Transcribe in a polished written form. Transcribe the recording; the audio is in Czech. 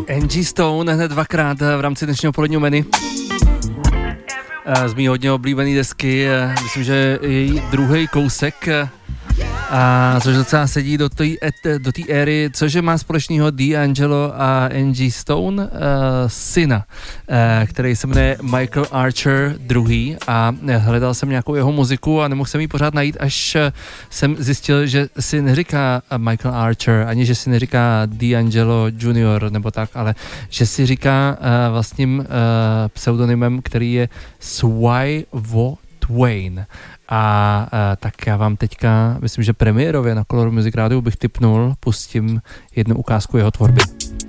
Angie Stone hned dvakrát v rámci dnešního poledního menu. Z mý hodně oblíbený desky, myslím, že její druhý kousek, a což docela sedí do té éry, cože má společného D'Angelo a Angie Stone, syna, který se jmenuje Michael Archer II. A hledal jsem nějakou jeho muziku a nemohl jsem ji pořád najít, až jsem zjistil, že si neříká Michael Archer, ani že si neříká D'Angelo Junior nebo tak, ale že si říká vlastním pseudonymem, který je Swy Twain. A tak já vám teďka, myslím, že premiérově na Color Music Radio bych tipnul, pustím jednu ukázku jeho tvorby.